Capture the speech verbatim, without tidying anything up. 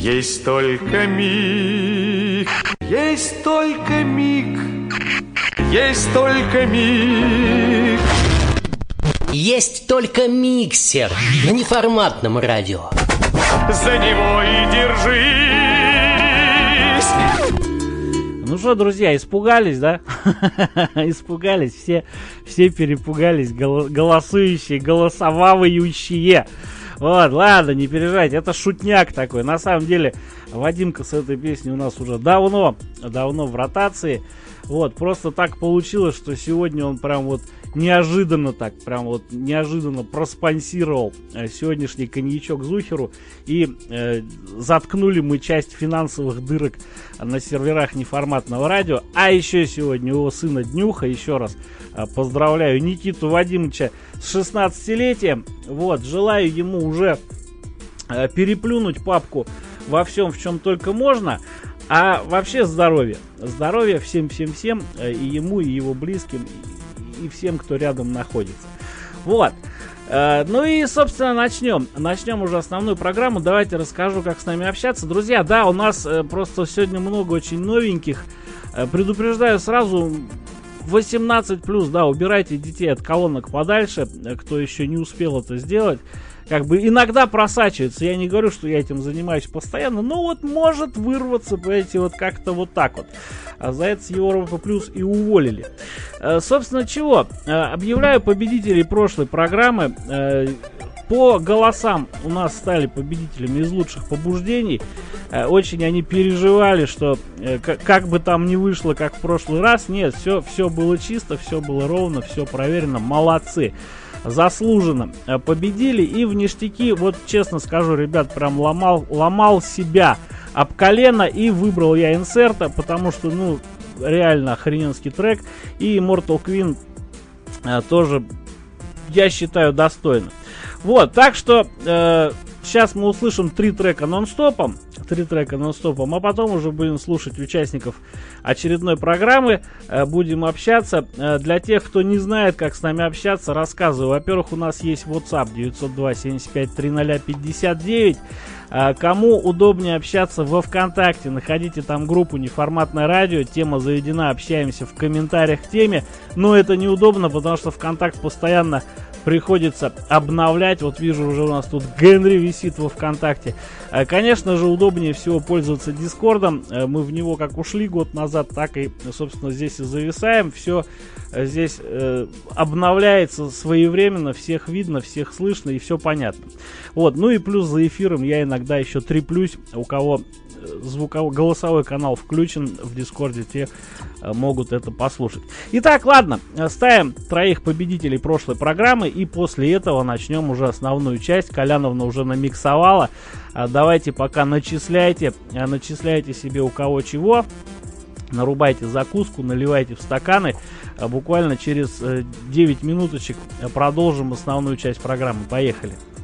Есть только миг, есть только миг, есть только миг. Есть только миксер на неформатном радио. За него и держись. Ну что, друзья, испугались, да? Испугались, все, все перепугались, голосующие, голосовавающие. Вот, ладно, не переживайте, это шутняк такой. На самом деле, Вадимка с этой песней у нас уже давно, давно в ротации. Вот, просто так получилось, что сегодня он прям вот неожиданно так, прям вот неожиданно проспонсировал э, сегодняшний коньячок Зухеру. И э, заткнули мы часть финансовых дырок на серверах неформатного радио. А еще сегодня у его сына Днюха, еще раз э, поздравляю Никиту Вадимовича с шестнадцатилетием. Вот, желаю ему уже э, переплюнуть папку во всем, в чем только можно. А вообще здоровье. Здоровье всем-всем-всем, э, и ему, и его близким, и всем, кто рядом находится. Вот. Э, ну и, собственно, начнем. Начнем уже основную программу. Давайте расскажу, как с нами общаться. Друзья, да, у нас э, просто сегодня много очень новеньких. Э, предупреждаю сразу, восемнадцать плюс, да, убирайте детей от колонок подальше, э, кто еще не успел это сделать. Как бы иногда просачивается. Я не говорю, что я этим занимаюсь постоянно, но вот может вырваться, понимаете, вот как-то вот так вот. А за это с Европа Плюс и уволили. Э, собственно, чего? Э, объявляю победителей прошлой программы. Э, по голосам у нас стали победителями из лучших побуждений. Э, очень они переживали, что э, как, как бы там ни вышло, как в прошлый раз. Нет, все, все было чисто, все было ровно, все проверено. Молодцы. Заслуженно победили. И в ништяки, вот честно скажу, ребят, прям ломал, ломал себя об колено. И выбрал я Инсерта, потому что, ну, реально охрененский трек. И Immortal Queen э, тоже, я считаю, достойно. Вот, так что э, сейчас мы услышим три трека нон-стопом. Три трека нон-стопом, а потом уже будем слушать участников очередной программы, э, будем общаться. Э, для тех, кто не знает, как с нами общаться, рассказываю. Во-первых, у нас есть WhatsApp девятьсот два семьдесят пять тридцать пятьдесят девять. Э, кому удобнее общаться во ВКонтакте, находите там группу «Неформатное радио», тема заведена, общаемся в комментариях к теме. Но это неудобно, потому что ВКонтакт постоянно приходится обновлять. Вот вижу, уже у нас тут Генри висит во ВКонтакте. Конечно же, удобнее всего пользоваться Дискордом. Мы в него как ушли год назад, так и, собственно, здесь и зависаем. Все здесь э, обновляется своевременно, всех видно, всех слышно и все понятно. Вот, ну и плюс за эфиром я иногда еще треплюсь. У кого звуковой, голосовой канал включен в Дискорде, те э, могут это послушать. Итак, ладно, ставим троих победителей прошлой программы, и после этого начнем уже основную часть. Коляновна уже намиксовала. А давайте пока начисляйте, а, начисляйте себе у кого чего. Нарубайте закуску, наливайте в стаканы. А буквально через э, девять минуточек продолжим основную часть программы. Поехали.